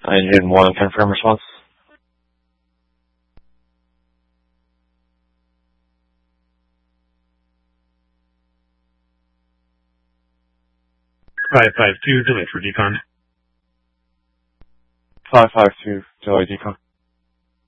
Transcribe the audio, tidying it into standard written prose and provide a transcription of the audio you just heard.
Engine 1, confirm response. Five five two, delay for decon. 552, delay decon.